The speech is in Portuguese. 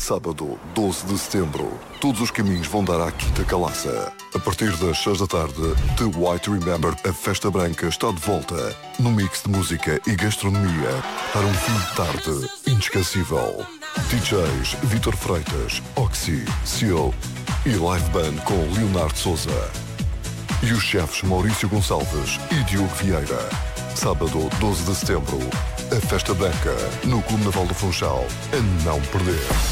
Sábado, 12 de setembro, todos os caminhos vão dar à Quinta Calaça. A partir das 6 da tarde, The White Remember, a Festa Branca está de volta, no mix de música e gastronomia, para um fim de tarde inesquecível. DJs Vitor Freitas, Oxy, Seal e Live Band com Leonardo Souza. E os chefes Maurício Gonçalves e Diogo Vieira. Sábado, 12 de setembro, a Festa Branca, no Clube Naval do Funchal, a não perder.